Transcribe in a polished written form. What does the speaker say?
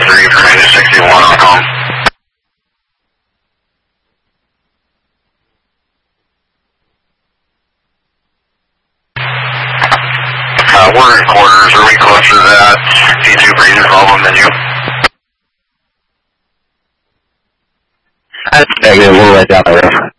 3 for 61 on home. We're in quarters. Are we closer to that P2 breathing problem than you? That's negative. We're right down the river.